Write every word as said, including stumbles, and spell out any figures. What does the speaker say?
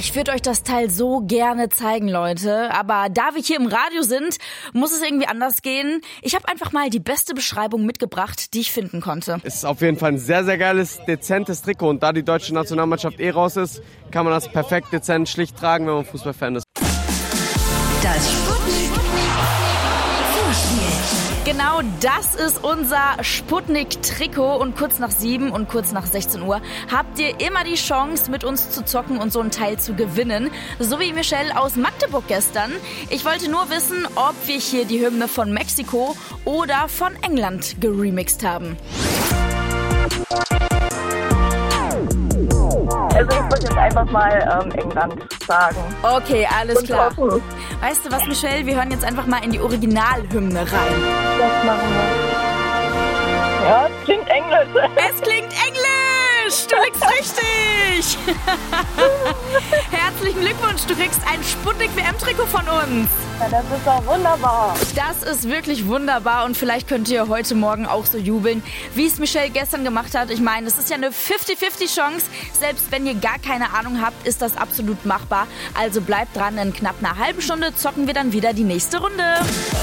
ich würde euch das Teil so gerne zeigen, Leute. Aber da wir hier im Radio sind, muss es irgendwie anders gehen. Ich habe einfach mal die beste Beschreibung mitgebracht, die ich finden konnte. Es ist auf jeden Fall ein sehr, sehr geiles, dezentes Trikot. Und da die deutsche Nationalmannschaft eh raus ist, kann man das perfekt dezent schlicht tragen, wenn man Fußballfan ist. Das Sputnik Vorspiel. Genau das ist unser Sputnik-Trikot und kurz nach sieben und kurz nach sechzehn Uhr habt ihr immer die Chance, mit uns zu zocken und so ein Teil zu gewinnen. So wie Michelle aus Magdeburg gestern. Ich wollte nur wissen, ob wir hier die Hymne von Mexiko oder von England geremixed haben. Also ich würde jetzt einfach mal ähm, England sagen. Okay, alles Und klar. hoffen. Weißt du was, Michelle? Wir hören jetzt einfach mal in die Originalhymne rein. Das machen wir. Ja, es klingt englisch. Es klingt englisch! Du liegst richtig! Herzlichen Glückwunsch, du kriegst ein Sputnik-W M-Trikot von uns. Ja, das ist doch wunderbar. Das ist wirklich wunderbar und vielleicht könnt ihr heute Morgen auch so jubeln, wie es Michelle gestern gemacht hat. Ich meine, es ist ja eine fünfzig fünfzig Chance. Selbst wenn ihr gar keine Ahnung habt, ist das absolut machbar. Also bleibt dran, in knapp einer halben Stunde zocken wir dann wieder die nächste Runde.